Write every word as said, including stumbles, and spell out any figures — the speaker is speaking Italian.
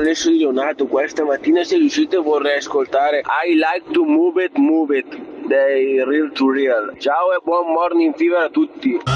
Alessio Di Leonardo. Questa mattina, se riuscite, vorrei ascoltare I Like to Move It, Move It dei Real to Real. Ciao e buon morning fever a tutti.